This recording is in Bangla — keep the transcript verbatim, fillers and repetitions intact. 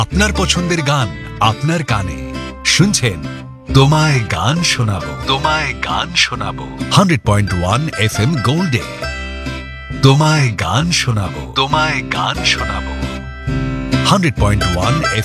আপনার পছন্দের গান আপনার কানে শুনছেন তোমায় গান শোনাবো তোমায় গান শোনাবো hundred point one F M গোল্ডে তোমায় গান শোনাবো তোমায় গান শোনাবো হান্ড্রেড পয়েন্ট ওয়ান